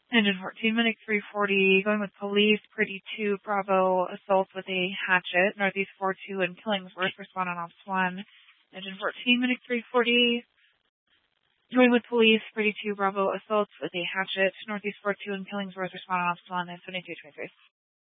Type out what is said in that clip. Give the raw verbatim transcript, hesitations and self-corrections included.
Engine fourteen, Minute three forty, going with police, Pretty two, Bravo, assault with a hatchet, Northeast four two in Killingsworth, respond on Ops one. Engine fourteen, Minute three forty, going with police, Pretty two, Bravo, assault with a hatchet, Northeast four two in Killingsworth, respond on Ops one, and seventy-two twenty-three.